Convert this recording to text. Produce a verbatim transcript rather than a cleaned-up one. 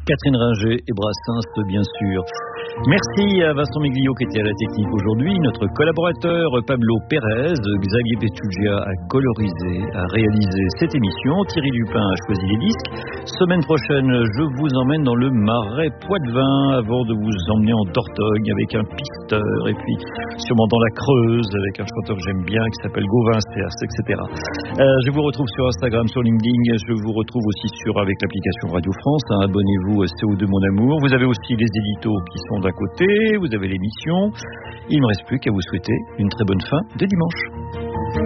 Catherine Ringer et Brassens, bien sûr. Merci à Vincent Miglio qui était à la technique aujourd'hui, notre collaborateur Pablo Pérez, Xavier Pestugia a colorisé, a réalisé cette émission, Thierry Dupin a choisi les disques. Semaine prochaine, je vous emmène dans le Marais Poitevin avant de vous emmener en Dordogne avec un pisteur et puis sûrement dans la Creuse avec un chanteur que j'aime bien qui s'appelle Gauvin Cers, et cetera. Euh, je vous retrouve sur Instagram, sur LinkedIn, je vous retrouve aussi sur avec l'application Radio France. Hein, abonnez-vous à C O deux Mon Amour. Vous avez aussi les éditos qui sont d'un côté, vous avez l'émission. Il ne me reste plus qu'à vous souhaiter une très bonne fin de dimanche.